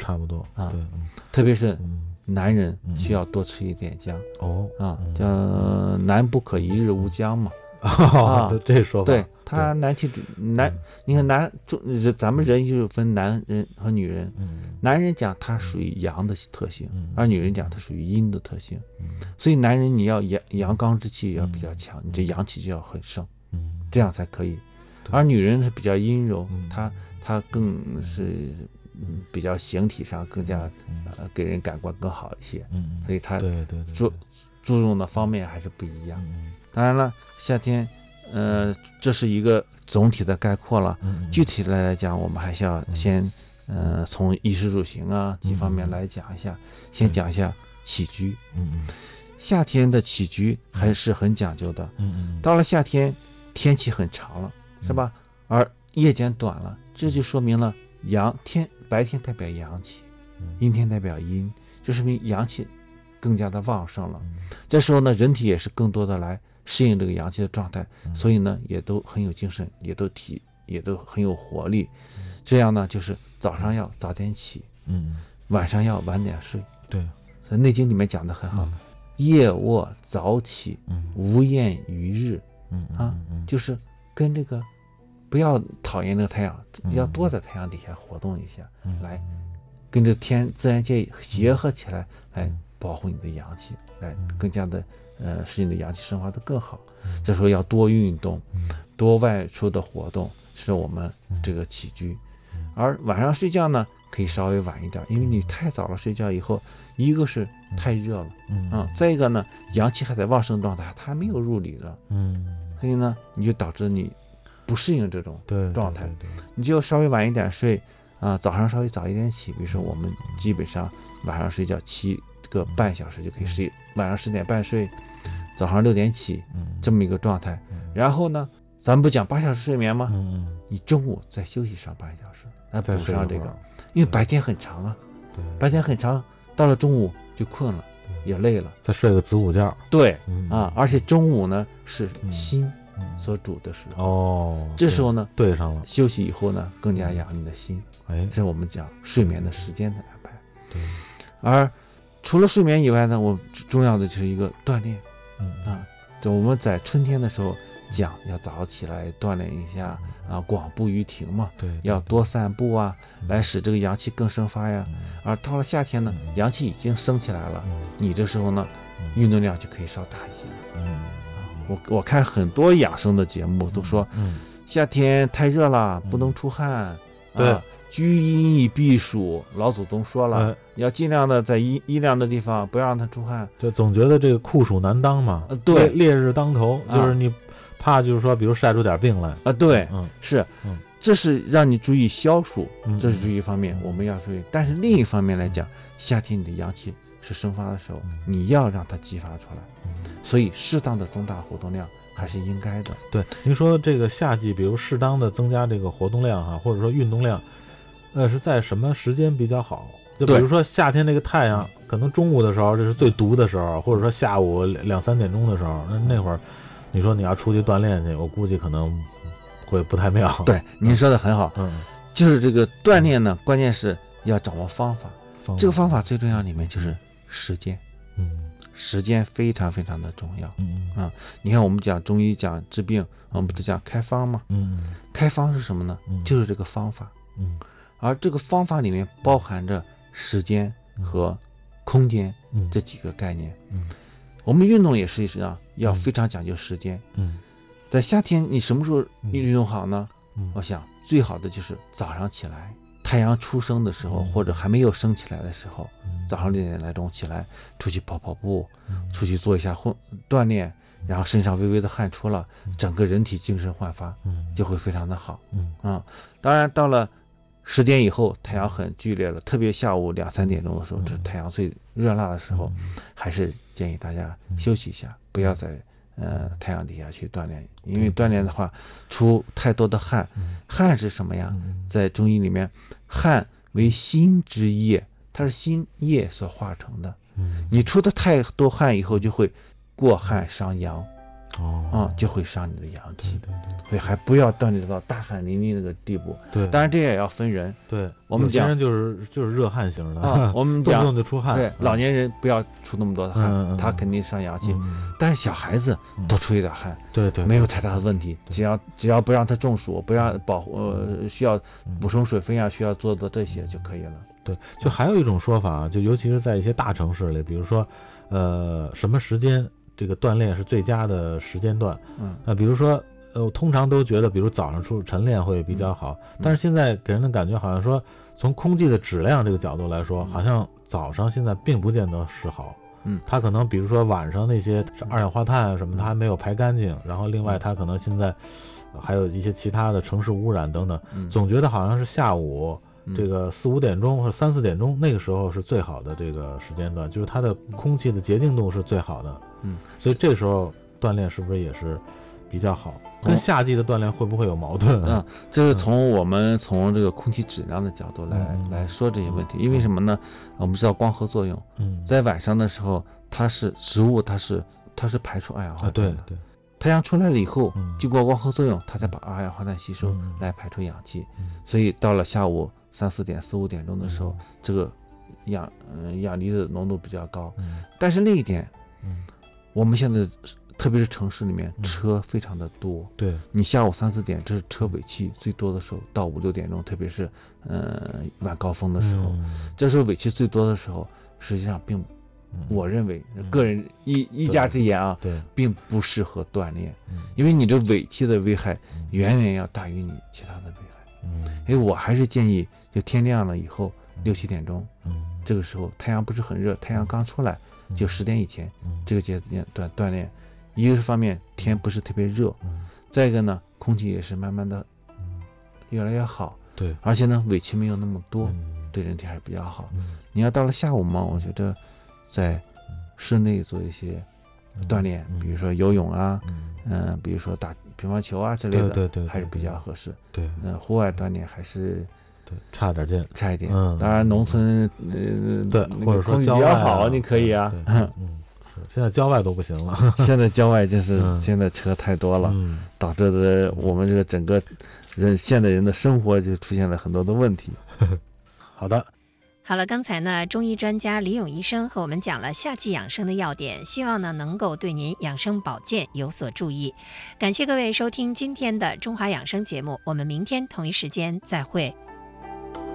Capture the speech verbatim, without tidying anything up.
差不多啊。对， 特别是男人需要多吃一点姜。 哦啊，叫男不可一日无姜嘛。 啊，这说法。 对，他男气男，你看男中咱们人就分男人和女人。男人讲他属于阳的特性，而女人讲他属于阴的特性。所以男人你要阳阳刚之气要比较强，你这阳气就要很盛，这样才可以。而女人是比较阴柔，她她更是嗯比较形体上更加呃给人感官更好一些，所以她注注重的方面还是不一样。当然了，夏天，呃，这是一个总体的概括了。具体的来讲，我们还是要先，呃，从衣食住行啊几方面来讲一下。先讲一下起居。夏天的起居还是很讲究的。到了夏天，天气很长了，是吧？而夜间短了，这就说明了阳天白天代表阳气，阴天代表阴，就说明阳气更加的旺盛了。这时候呢，人体也是更多的来适应这个阳气的状态，所以呢也都很有精神，也都体也都很有活力。这样呢就是早上要早点起，嗯，晚上要晚点睡。 对， 所以《内经》里面讲的很好，夜卧早起，无厌于日。嗯啊，就是跟这个不要讨厌那个太阳，要多在太阳底下活动一下，来跟这天自然界结合起来，来保护你的阳气，来更加的呃使你的阳气生发的更好。这时候要多运动，多外出的活动，是我们这个起居。而晚上睡觉呢，可以稍微晚一点，因为你太早了睡觉以后，一个是太热了，嗯，再一个呢，阳气还在旺盛状态，它还没有入里了，嗯，所以呢，你就导致你不适应这种状态， 对对对对， 你就稍微晚一点睡啊、呃，早上稍微早一点起。比如说我们基本上晚上睡觉七个半小时就可以睡，晚上十点半睡，早上六点起，这么一个状态。然后呢，咱们不讲八小时睡眠吗？嗯，你中午再休息上半小时，来补上这个，因为白天很长啊，对，白天很长，到了中午就困了，也累了， 再睡个子午觉。 对、嗯、啊，而且中午呢是心所主的时候， 哦， 这时候呢对上了， 休息以后呢更加养你的心，哎，这是我们讲睡眠的时间的安排。对，而除了睡眠以外呢，我重要的就是一个锻炼，嗯啊，就我们在春天的时候讲要早起来锻炼一下啊，广步于庭嘛，对，要多散步啊，来使这个阳气更生发呀。而到了夏天呢，阳气已经升起来了，你这时候呢，运动量就可以稍大一些。嗯，我我看很多养生的节目都说，夏天太热了，不能出汗， 对， 居阴以避暑。老祖宗说了，你要尽量的在阴阴凉的地方，不要让它出汗。 就总觉得这个酷暑难当嘛， 对， 烈日当头，就是你怕就是说，比如晒出点病来啊，对，嗯，是，嗯。这是让你注意消暑，这是注意一方面，我们要注意。但是另一方面来讲，夏天你的阳气是生发的时候，你要让它激发出来，所以适当的增大活动量还是应该的。 对，您说这个夏季，比如适当的增加这个活动量哈，或者说运动量，呃，是在什么时间比较好？就比如说夏天这个太阳，可能中午的时候这是最毒的时候，或者说下午两三点钟的时候，那那会儿，你说你要出去锻炼去，我估计可能会不太妙。 对，您说的很好，嗯，就是这个锻炼呢，关键是要掌握方法，方法这个方法最重要里面就是时间，嗯，时间非常非常的重要，嗯啊，你看我们讲中医讲治病，我们不都讲开方吗？嗯，开方是什么呢？就是这个方法，嗯，而这个方法里面包含着时间和空间这几个概念，嗯，我们运动也是一样，要非常讲究时间，嗯。在夏天你什么时候运动好呢？嗯，我想最好的就是早上起来，太阳初升的时候，嗯，或者还没有升起来的时候，嗯，早上六点来钟起来，出去跑跑步，嗯，出去做一下混锻炼，然后身上微微的汗出了，嗯，整个人体精神焕发，嗯，就会非常的好。嗯啊，当然到了十点以后，太阳很剧烈了，特别下午两三点钟的时候，这，嗯，太阳最热辣的时候，嗯，还是建议大家休息一下，嗯，不要在呃，太阳底下去锻炼，因为锻炼的话，出太多的汗。汗是什么呀？在中医里面，汗为心之液，它是心液所化成的。你出的太多汗以后，就会过汗伤阳。 哦， 嗯，就会伤你的阳气。 对对对， 所以还不要锻炼到大汗淋漓那个地步。 对， 当然这也要分人。 对， 我们讲有些人就是就是热汗型的， 啊，我们动不讲动就出汗。 对， 嗯老年人不要出那么多的汗， 嗯嗯他肯定伤阳气。 嗯但是小孩子多出一点汗， 对对， 没有太大的问题。 对只要只要不让他中暑，不让保护呃需要补充水分呀，需要做的这些就可以了。 对，就还有一种说法啊，就尤其是在一些大城市里，比如说，呃，什么时间这个锻炼是最佳的时间段？ 嗯， 呃，比如说，呃，我通常都觉得，比如早上出晨练会比较好， 嗯、 但是现在给人的感觉好像说，从空气的质量这个角度来说， 嗯、 好像早上现在并不见得是好。 嗯， 它可能比如说晚上那些二氧化碳啊什么，它还没有排干净，然后另外它可能现在还有一些其他的城市污染等等， 嗯、 总觉得好像是下午。这个四五点钟或者三四点钟，那个时候是最好的这个时间段，就是它的空气的洁净度是最好的。 嗯， 所以这时候锻炼是不是也是比较好？跟夏季的锻炼会不会有矛盾啊？ 嗯，这是从我们从这个空气质量的角度来、嗯、来说这些问题。因为什么呢？我们知道光合作用， 嗯，在晚上的时候，它是植物，它是它是排出二氧化碳的。 啊、对对。 太阳出来了以后， 嗯、 经过光合作用，它再把二氧化碳吸收、 嗯、 来排出氧气。 嗯、 所以到了下午三四点、四五点钟的时候， 嗯、 这个氧嗯氧离子浓度比较高。 嗯、 但是另一点， 嗯， 我们现在特别是城市里面、嗯、车非常的多。 对， 你下午三四点，这是车尾气最多的时候，到五六点钟，特别是呃晚高峰的时候， 嗯、 这时候尾气最多的时候，实际上并。我认为个人一一家之言啊， 对， 并不适合锻炼，因为你这尾气的危害远远要大于你其他的危害。 嗯， 所以我还是建议，就天亮了以后六七点钟， 嗯， 这个时候太阳不是很热，太阳刚出来，就十点以前，这个阶段锻炼，一个是方面天不是特别热，再一个呢，空气也是慢慢的越来越好， 对， 而且呢尾气没有那么多，对人体还是比较好。你要到了下午嘛，我觉得。在室内做一些锻炼， 嗯、 比如说游泳啊， 嗯、 呃，比如说打乒乓球啊之类的， 对对 对, 对， 还是比较合适。 对， 嗯、呃，户外锻炼还是对差点劲， 差一点。 嗯， 当然农村呃， 对，或者说空气比较好，你可以啊。 嗯，是，现在郊外都不行了。 现在郊外就是现在车太多了， 嗯、 导致的我们这个整个人现代人的生活就出现了很多的问题。 好的。 好了，刚才呢，中医专家李勇医生和我们讲了夏季养生的要点，希望呢能够对您养生保健有所注意。感谢各位收听今天的中华养生节目，我们明天同一时间再会。